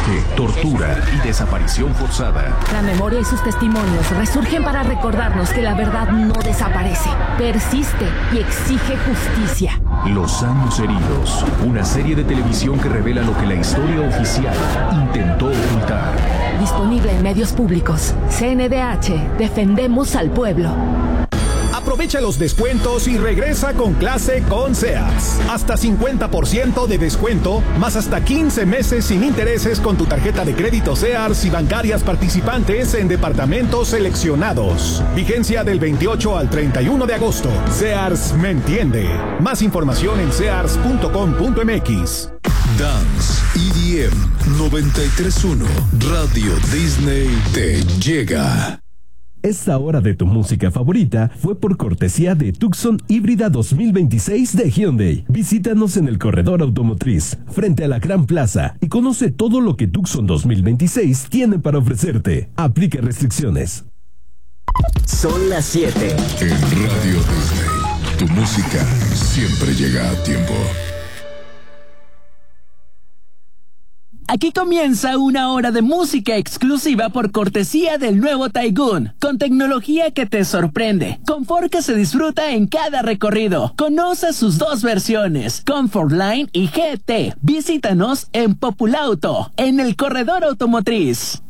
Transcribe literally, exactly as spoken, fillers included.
espionaje, tortura y desaparición forzada. La memoria y sus testimonios resurgen para recordarnos que la verdad no desaparece, persiste y exige justicia. Los años heridos, una serie de televisión que revela lo que la historia oficial intentó ocultar. Disponible en medios públicos. C N D H, defendemos al pueblo. Aprovecha los descuentos y regresa con clase con Sears. Hasta cincuenta por ciento de descuento, más hasta quince meses sin intereses con tu tarjeta de crédito Sears y bancarias participantes en departamentos seleccionados. Vigencia del veintiocho al treinta y uno de agosto. Sears me entiende. Más información en sears punto com punto m x. Dance E D M noventa y tres punto uno Radio Disney te llega. Esta hora de tu música favorita fue por cortesía de Tucson Híbrida dos mil veintiséis de Hyundai. Visítanos en el corredor automotriz, frente a la Gran Plaza, y conoce todo lo que Tucson dos mil veintiséis tiene para ofrecerte. Aplica restricciones. Son las siete. En Radio Disney, tu música siempre llega a tiempo. Aquí comienza una hora de música exclusiva por cortesía del nuevo Taigun, con tecnología que te sorprende, confort que se disfruta en cada recorrido. Conoce sus dos versiones, Comfort Line y G T. Visítanos en Populauto, en el corredor automotriz.